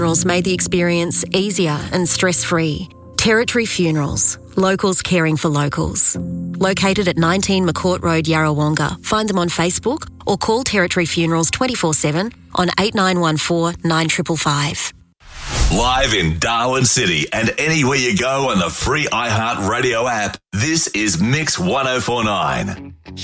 Funerals made the experience easier and stress-free. Territory Funerals. Locals caring for locals. Located at 19 McCourt Road, Yarrawonga. Find them on Facebook or call Territory Funerals 24/7 on 8914 9555. Live in Darwin City and anywhere you go on the free iHeartRadio app, this is Mix 1049.